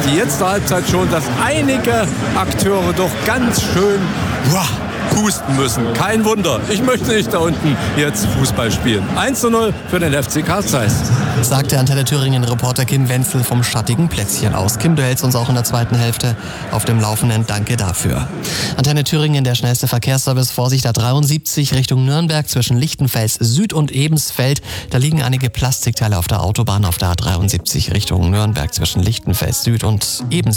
jetzt zur Halbzeit schon, dass einige Akteure doch ganz schön pusten müssen. Kein Wunder. Ich möchte nicht da unten jetzt Fußball spielen. 1:0 für den FC Carl Zeiss. Sagte Antenne Thüringen-Reporter Kim Wenzel vom schattigen Plätzchen aus. Kim, du hältst uns auch in der zweiten Hälfte auf dem Laufenden. Danke dafür. Antenne Thüringen, der schnellste Verkehrsservice. Vorsicht, A73 Richtung Nürnberg zwischen Lichtenfels Süd und Ebensfeld. Da liegen einige Plastikteile auf der Autobahn auf der A73 Richtung Nürnberg zwischen Lichtenfels Süd und Ebensfeld.